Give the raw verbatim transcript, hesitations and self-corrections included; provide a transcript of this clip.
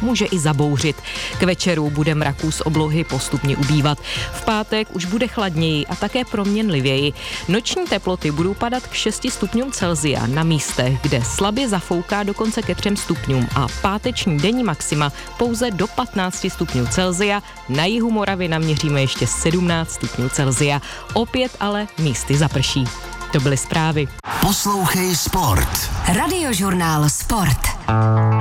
může i zabouřit. K večeru bude mraků z oblohy postupně ubývat. V pátek už bude chladněji a také proměnlivěji. Noční teploty budou padat k šesti stupňům Celsia na místech, kde slabě zafouká dokonce ke třem stupňům a páteční denní maxima pouze do patnácti stupňů Celsia. Na jihu Moravy naměříme ještě sedmnáct stupňů Celsia. Opět ale místy zaprší. To byly zprávy. Poslouchej Sport. Radiožurnál Sport.